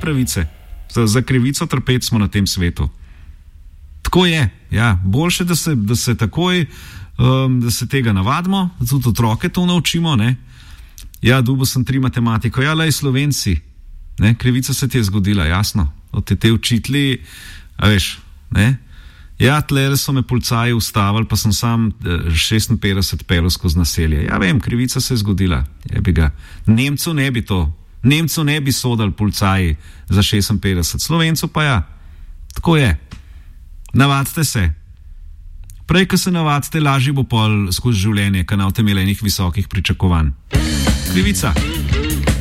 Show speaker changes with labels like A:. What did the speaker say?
A: pravice. Za krivico trpeti smo na tem svetu. Tako je, ja, boljše, da se takoj, da se tega navadimo, tudi otroke to naučimo, ne. Ja, dubo sem 3 matematiko, ja, lej Slovenci, ne, krivica se ti je zgodila, jasno, od te učitelji, a veš, ne. Ja, tlele so me policaji ustavili, pa sem sam 56 pelil skozi naselje. Ja, vem, krivica se je zgodila, jebi ga. Nemcu ne bi sodali policaji za 56, Slovencu pa ja, tako je. Navadite se. Prej, ko se navadite, lažje bo pol skozi življenje, ko ne boste imeli enih visokih pričakovanj. Krivica.